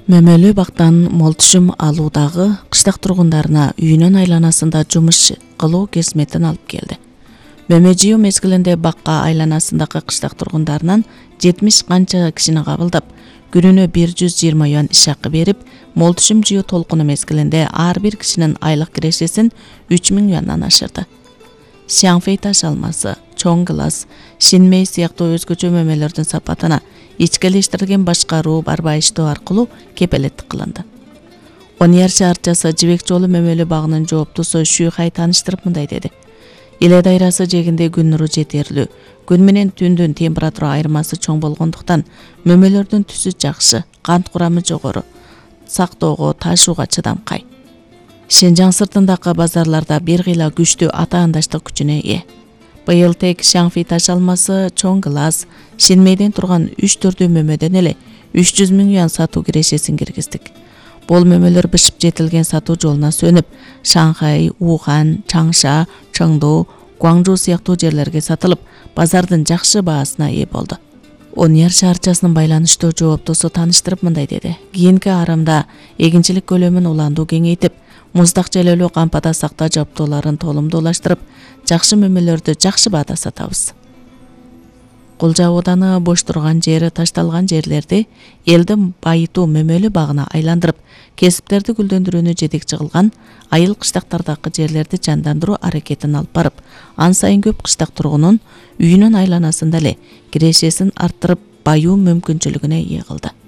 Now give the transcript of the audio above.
Мөмөлүү бактан мол түшүм алуудагы кыштак тургундарына үйүнүн айланасында жумуш кылуу кесметин алып келди. Мөмөжүү мезгилинде бакка айланасындагы кыштак тургундарынан 70 канча кишини кабылдап, күнүнө 120 юан иш акы берип, мол түшүм жөө толкуну мезгилинде ар бир кишинин айлык кирешесин 3000 юандан ашырды. Шаңфей таш алмасы, чоң класс, шинмей сыяктуу өзгөчө мөмөлөрдүн сапатына ичкилештирилген башкаруу барбайыштоо аркылуу кепелеттик кылынды. Оньяр шаарчасы Жибек жолу мөмөлүү багынын жооптусу Шүйхай тааныштырып мындай деди. Эле дайрасы жегинде күн нуру жетерлүү, күн менен түндүн температура айырмасы чоң болгондуктан мөмөлөрдүн түсү жакшы, кант курамы жогору, сактоого, ташууга чыдамкай. Шенжаң сыртындагы базарларда бир кыйла күчтүү атаандаштык күчүнө ээ. Быйыл тек Шаңфей таш алмасы, чоң класс, Шинмейден турган 3-4 мөмөдөн эле 300 000 юан сатуу кирешесин киргиздик. Бул мөмөлөр бышып жетилген сатуу жолуна сөнүп, Шанхай, Ухан, Чаңша, Чыңду, Гуаңжу сыяктуу жерлерге сатылып, базардын жакшы баасына ээ болду. Оньяр шаарчасынын байланыштуу жооптусу тааныштырып мындай деди. Кийинки арымда эгинчилик көлөмүн уландуу кеңейтип, муздак желөлүү кампада сакта жоптоолорун толумдуулаштырып, жакшы мөмөлөрдү жакшы баада сатабыз. Кулжа ооданы бош турган жери ташталган жерлерди элди байытуу мөмөлүү багына айландырып, кесиптерди гүлдөндүрүүнү жетекчи кылган, айыл кыштактардагы жерлерди жандандыруу аракетин алып барып, ан сайын көп кыштак тургунун үйүнүн айланасында эле кирешесин арттырып, баюу мүмкүнчүлүгүнө ээ кылды.